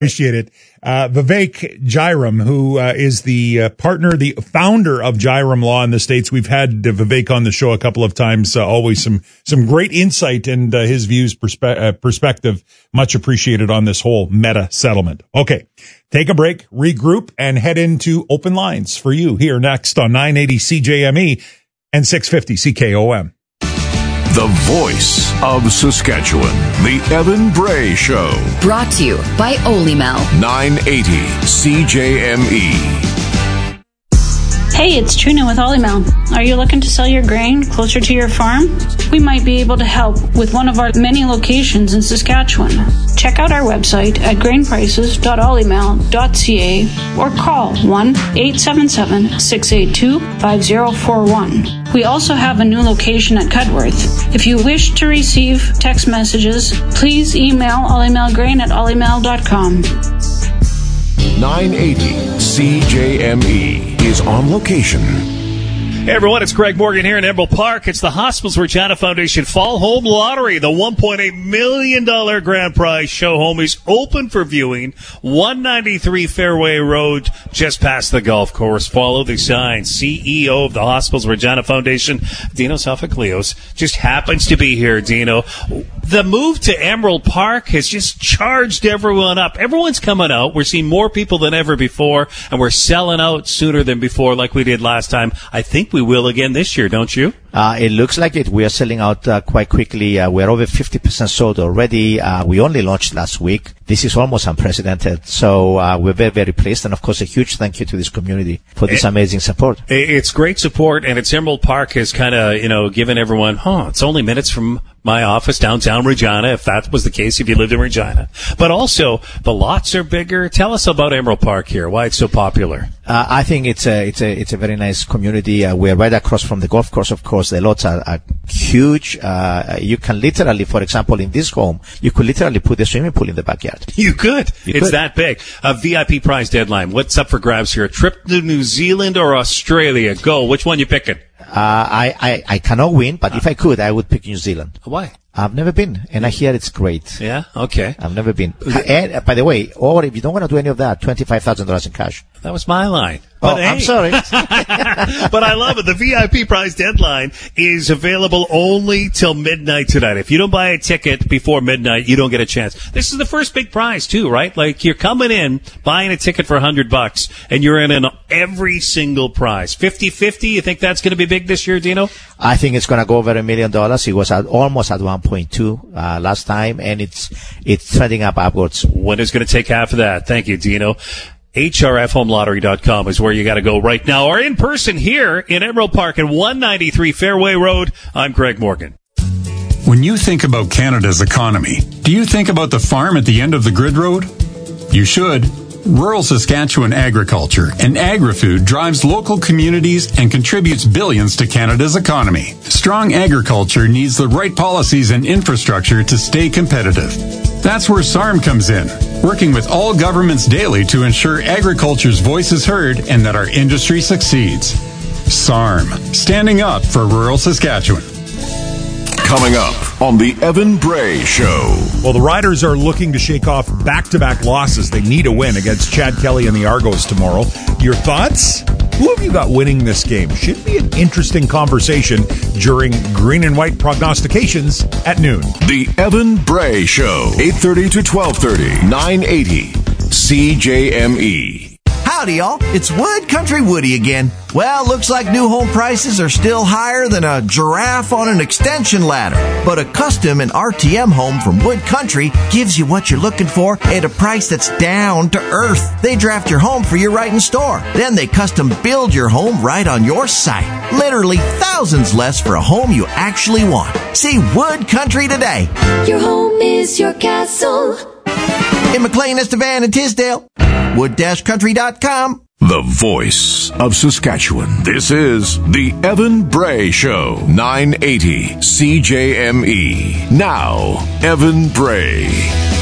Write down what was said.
Appreciate it. Vivek Jairam, who is the the founder of Jairam Law in the States. We've had Vivek on the show a couple of times. Always some great insight and his views, perspective. Much appreciated on this whole Meta settlement. Okay, take a break, regroup, and head into open lines for you here next on 980 CJME and 650 CKOM. The voice of Saskatchewan, the Evan Bray Show. Brought to you by Olymel. 980 CJME. Hey, it's Trina with Olymel. Are you looking to sell your grain closer to your farm? We might be able to help with one of our many locations in Saskatchewan. Check out our website at grainprices.olymel.ca or call 1-877-682-5041. We also have a new location at Cudworth. If you wish to receive text messages, please email olymelgrain@olymel.com. 980 CJME is on location. Hey everyone, it's Greg Morgan here in Emerald Park. It's the Hospitals Regina Foundation Fall Home Lottery. The $1.8 million grand prize show home is open for viewing. 193 Fairway Road, just past the golf course. Follow the sign. CEO of the Hospitals Regina Foundation, Dino Sofocleos, just happens to be here, Dino. The move to Emerald Park has just charged everyone up. Everyone's coming out. We're seeing more people than ever before, and we're selling out sooner than before like we did last time. I think we will again this year, don't you? It looks like it. We are selling out quite quickly. We're over 50% sold already. We only launched last week. This is almost unprecedented. So we're very, very pleased. And, of course, a huge thank you to this community for this amazing support. It's great support, and it's Emerald Park has kind of, given everyone, it's only minutes from my office downtown Regina, if that was the case, if you lived in Regina. But also, the lots are bigger. Tell us about Emerald Park here, why it's so popular. I think it's a very nice community. We're right across from the golf course, of course. The lots are huge. You can literally, for example, in this home, you could literally put a swimming pool in the backyard. You could. It's that big. A VIP prize deadline. What's up for grabs here? A trip to New Zealand or Australia? Go. Which one you picking? I cannot win, but if I could, I would pick New Zealand. Why? I've never been, and I hear it's great. Yeah? Okay. I've never been. And, by the way, or if you don't want to do any of that, $25,000 in cash. That was my line. But I'm sorry. But I love it. The VIP prize deadline is available only till midnight tonight. If you don't buy a ticket before midnight, you don't get a chance. This is the first big prize, too, right? Like, you're coming in, buying a ticket for $100, and you're in every single prize. 50-50, you think that's going to be big this year, Dino? I think it's going to go over $1 million. It was almost at 1.2 last time, and it's trending upwards. Winner's going to take half of that. Thank you, Dino. HRFHomeLottery.com is where you got to go right now, or in person here in Emerald Park at 193 Fairway Road. I'm Greg Morgan. When you think about Canada's economy, do you think about the farm at the end of the grid road? You should. Rural Saskatchewan agriculture and agri-food drives local communities and contributes billions to Canada's economy. Strong agriculture needs the right policies and infrastructure to stay competitive. That's where SARM comes in, working with all governments daily to ensure agriculture's voice is heard and that our industry succeeds. SARM, standing up for rural Saskatchewan. Coming up on the Evan Bray Show. Well, the Riders are looking to shake off back-to-back losses. They need a win against Chad Kelly and the Argos tomorrow. Your thoughts? Who have you got winning this game? Should be an interesting conversation during Green and White prognostications at noon. The Evan Bray Show, 8:30 to 12:30, 980 CJME. Howdy, y'all. It's Wood Country Woody again. Well, looks like new home prices are still higher than a giraffe on an extension ladder. But a custom and RTM home from Wood Country gives you what you're looking for at a price that's down to earth. They draft your home for you right in store. Then they custom build your home right on your site. Literally thousands less for a home you actually want. See Wood Country today. Your home is your castle. In McLean, Estevan, and Tisdale. Wood-country.com. The voice of Saskatchewan. This is the Evan Bray Show, 980 CJME. Now, Evan Bray.